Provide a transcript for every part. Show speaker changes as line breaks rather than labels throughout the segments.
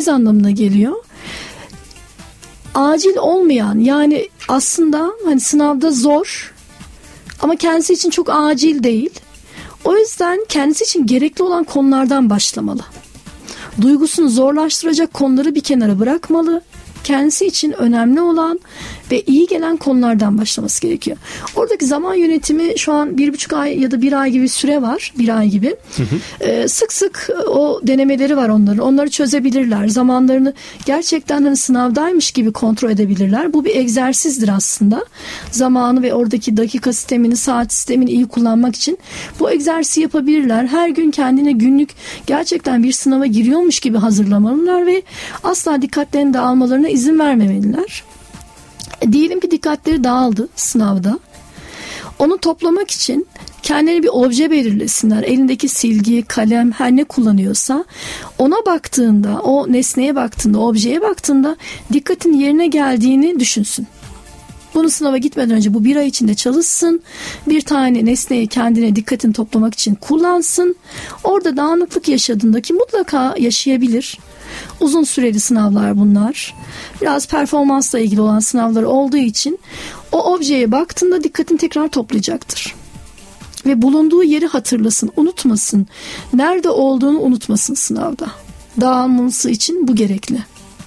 aciz anlamına geliyor. Acil olmayan, yani aslında hani sınavda zor ama kendisi için çok acil değil. O yüzden kendisi için gerekli olan konulardan başlamalı. Duygusunu zorlaştıracak konuları bir kenara bırakmalı. Kendisi için önemli olan ve iyi gelen konulardan başlaması gerekiyor. Oradaki zaman yönetimi şu an 1,5 ay ya da 1 ay gibi süre var. 1 ay gibi. Sık sık o denemeleri var onların. Onları çözebilirler. Zamanlarını gerçekten hani sınavdaymış gibi kontrol edebilirler. Bu bir egzersizdir aslında. Zamanı ve oradaki dakika sistemini, saat sistemini iyi kullanmak için bu egzersizi yapabilirler. Her gün kendine günlük gerçekten bir sınava giriyormuş gibi hazırlamalılar ve asla dikkatlerini dağılmalarına izin vermemeliler. Diyelim ki dikkatleri dağıldı sınavda. Onu toplamak için kendilerine bir obje belirlesinler. Elindeki silgi, kalem, her ne kullanıyorsa ona baktığında, o nesneye baktığında, objeye baktığında dikkatin yerine geldiğini düşünsün. Bunu sınava gitmeden önce bu 1 ay içinde çalışsın. Bir tane nesneyi kendine dikkatini toplamak için kullansın. Orada dağınıklık yaşadığında, ki mutlaka yaşayabilir. Uzun süreli sınavlar bunlar. Biraz performansla ilgili olan sınavlar olduğu için o objeye baktığında dikkatini tekrar toplayacaktır. Ve bulunduğu yeri hatırlasın, unutmasın. Nerede olduğunu unutmasın sınavda. Dağılmaması için bu gerekli.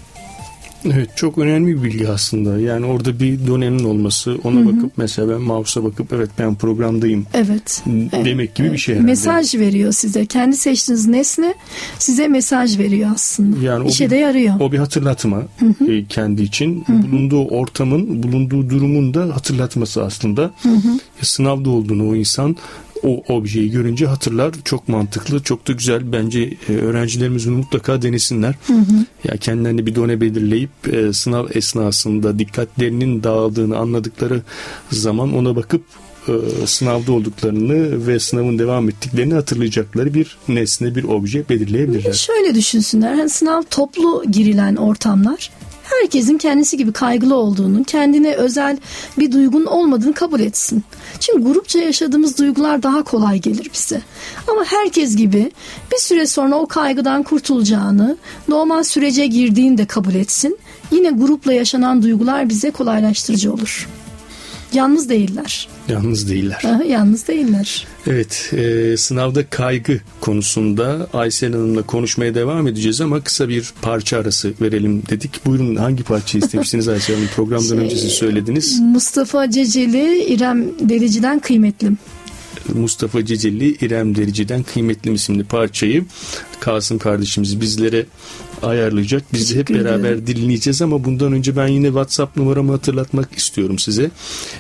Evet, çok önemli bir bilgi aslında. Yani orada bir donenin olması, ona bakıp mesela ben mouse'a bakıp evet ben programdayım.
Evet.
Demek gibi bir şey herhalde.
Mesaj veriyor size. Kendi seçtiğiniz nesne size mesaj veriyor aslında. Yani İşe de yarıyor.
O bir hatırlatma kendi için. Bulunduğu ortamın, bulunduğu durumun da hatırlatması aslında. Sınavda olduğunu o insan o objeyi görünce hatırlar. Çok mantıklı, çok da güzel. Bence öğrencilerimiz bunu mutlaka denesinler. Ya kendilerine bir done belirleyip sınav esnasında dikkatlerinin dağıldığını anladıkları zaman ona bakıp sınavda olduklarını ve sınavın devam ettiklerini hatırlayacakları bir nesne, bir obje belirleyebilirler.
Şöyle düşünsünler. Hani sınav toplu girilen ortamlar. Herkesin kendisi gibi kaygılı olduğunu, kendine özel bir duygunun olmadığını kabul etsin. Çünkü grupça yaşadığımız duygular daha kolay gelir bize. Ama herkes gibi bir süre sonra o kaygıdan kurtulacağını, normal sürece girdiğini de kabul etsin. Yine grupla yaşanan duygular bize kolaylaştırıcı olur. Yalnız değiller.
Yalnız değiller.
Yalnız değiller.
Evet, sınavda kaygı konusunda Aysel Hanım'la konuşmaya devam edeceğiz ama kısa bir parça arası verelim dedik. Buyurun, hangi parçayı istemiştiniz Aysel Hanım? Programdan önce siz söylediniz.
Mustafa Ceceli, İrem Derici'den Kıymetlim.
Mustafa Ceceli, İrem Derici'den Kıymetlim isimli parçayı Kasım kardeşimiz bizlere ayarlayacak. Biz de hep beraber dinleyeceğiz ama bundan önce ben yine WhatsApp numaramı hatırlatmak istiyorum size.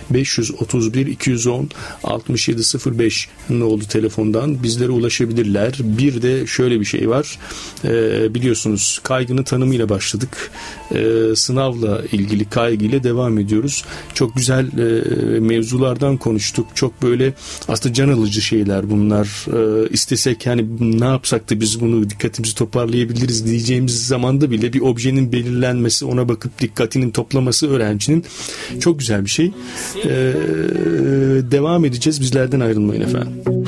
531 210 6705 nolu telefondan bizlere ulaşabilirler. Bir de şöyle bir şey var. Biliyorsunuz kaygının tanımıyla başladık. Sınavla ilgili kaygıyla devam ediyoruz. Çok güzel mevzulardan konuştuk. Çok böyle aslında can alıcı şeyler bunlar. İstesek yani ne yapsak da biz bunu dikkatimizi toparlayabiliriz diyeceğimiz zamanda bile bir objenin belirlenmesi, ona bakıp dikkatinin toplaması öğrencinin çok güzel bir şey. Devam edeceğiz. Bizlerden ayrılmayın efendim.